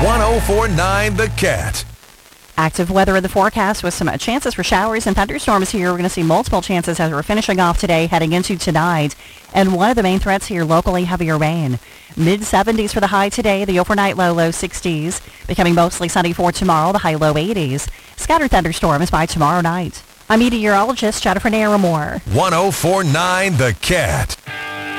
104.9 The Cat. Active weather in the forecast with some chances for showers and thunderstorms here. We're going to see multiple chances as we're finishing off today, heading into tonight. And one of the main threats here, locally heavier rain. Mid-70s for the high today, the overnight low 60s. Becoming mostly sunny for tomorrow, the high low 80s. Scattered thunderstorms by tomorrow night. I'm meteorologist Jennifer Naramore. 104.9 The Cat.